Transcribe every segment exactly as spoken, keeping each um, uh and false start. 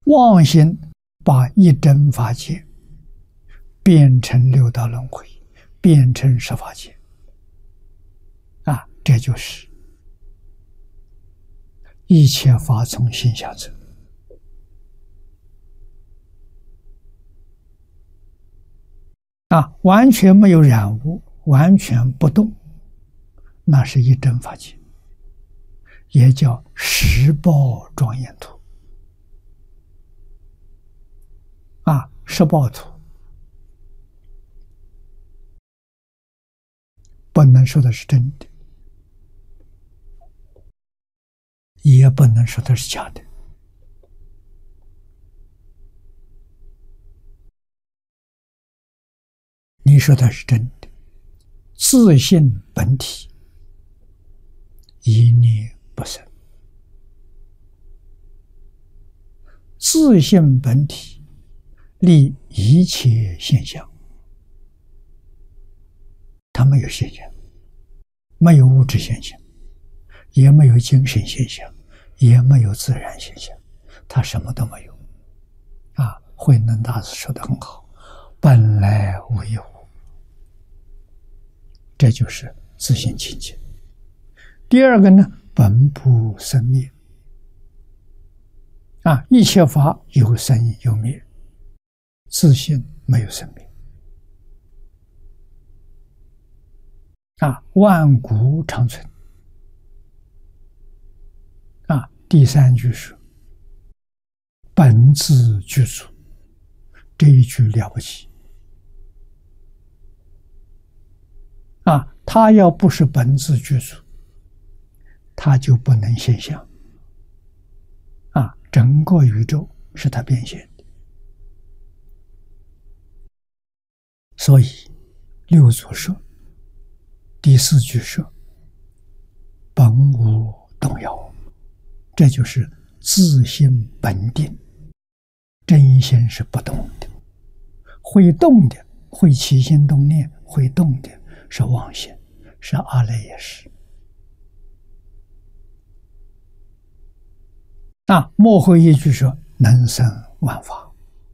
妄心把一真法界变成六道轮回，变成十法界，啊，这就是一切法从心想生。啊，完全没有染污，完全不动，那是一真法界，也叫十报庄严土。啊，十报土不能说的是真的，也不能说的是假的。你说它是真的，自性本体，一念不生。自性本体立一切现象，它没有现象，没有物质现象，也没有精神现象，也没有自然现象，它什么都没有。啊，慧能大师说得很好，本来无一物。这就是自性清净。第二个呢，本不生灭。啊，一切法有生有灭，自性没有生灭。啊，万古长存。啊，第三句是本自具足，这一句了不起。啊，它要不是本自具足，它就不能现象。啊，整个宇宙是它变现的。所以六祖说，第四句说，本无动摇，这就是自性本定，真心是不动的。会动的，会起心动念，会动的是妄心，是阿赖耶识。啊，末后一句说能生万法。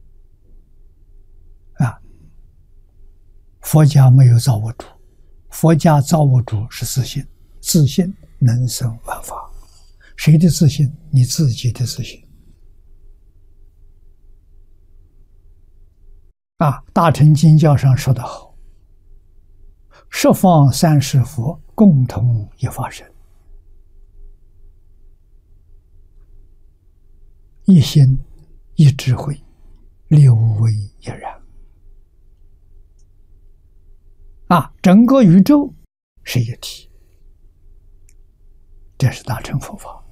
啊，佛家没有造物主，佛家造物主是自性，自性能生万法。谁的自性？你自己的自性。啊，大乘经教上说得好，十方三世佛共同一法身，一心一智慧，六位一然。啊，整个宇宙是一体，这是大乘佛法。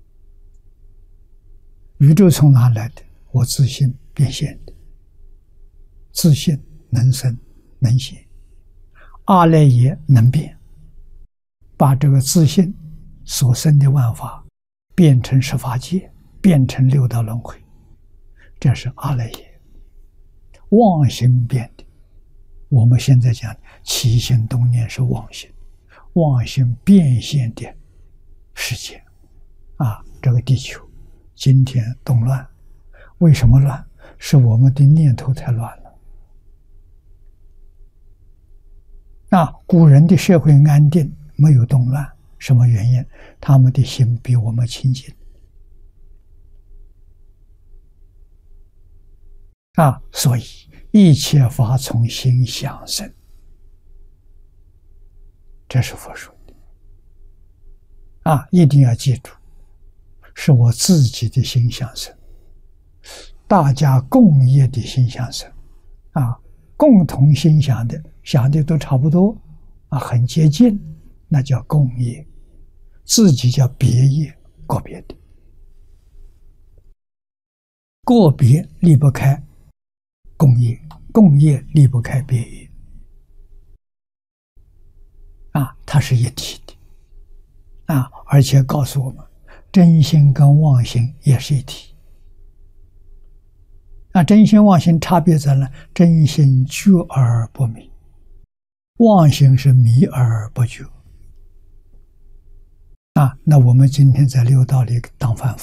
宇宙从哪来的？我自性变现的。自性能生能现，阿赖耶能变，把这个自性所生的万法变成十法界，变成六道轮回，这是阿赖耶妄心变的。我们现在讲起心动念是妄心，妄心变现的世界。啊，这个地球今天动乱，为什么乱？是我们的念头太乱了。啊，古人的社会安定，没有动乱，什么原因？他们的心比我们清净。啊，所以一切法从心想生，这是佛说的。啊，一定要记住，是我自己的心想生，大家共业的心想生。啊，共同心想的，想的都差不多，啊，很接近，那叫共业。自己叫别业，个别的，个别离不开共业，共业离不开别业。啊，它是一体的。啊，而且告诉我们，真心跟妄心也是一体。那真心妄心差别在哪？真心觉而不迷，妄心是迷而不觉。啊，那我们今天在六道里当凡夫，